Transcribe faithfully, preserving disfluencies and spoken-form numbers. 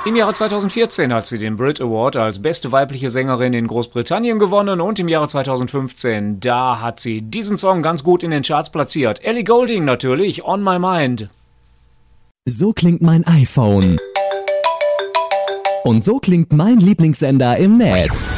Im Jahre zweitausendvierzehn hat sie den Brit Award als beste weibliche Sängerin in Großbritannien gewonnen und im Jahre zweitausendfünfzehn, da hat sie diesen Song ganz gut in den Charts platziert. Ellie Goulding natürlich, On My Mind. So klingt mein iPhone. Und so klingt mein Lieblingssender im Netz.